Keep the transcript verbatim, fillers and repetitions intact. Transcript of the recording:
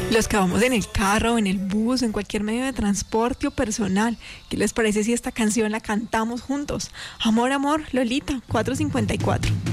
Los que vamos en el carro, en el bus, en cualquier medio de transporte o personal. ¿Qué les parece si esta canción la cantamos juntos? Amor, amor, Lolita, cuatro cincuenta y cuatro.